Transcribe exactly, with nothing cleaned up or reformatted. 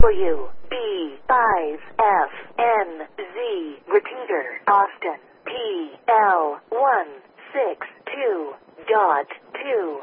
W B five F N Z repeater Austin P L one six two dot two